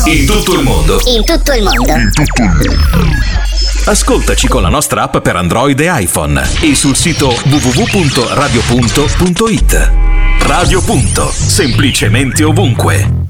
In tutto il mondo. In tutto il mondo. Ascoltaci con la nostra app per Android e iPhone e sul sito www.radio.it. Radio Punto, semplicemente ovunque.